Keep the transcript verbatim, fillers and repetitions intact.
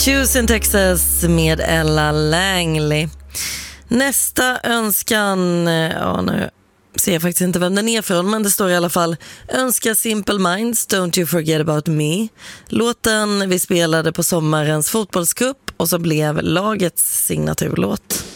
Choose in Texas med Ella Langley. Nästa önskan, ja nu ser jag faktiskt inte vem den är från, men det står i alla fall: önska Simple Minds, Don't You Forget About Me. Låten vi spelade på sommarens fotbollscup och så blev lagets signaturlåt.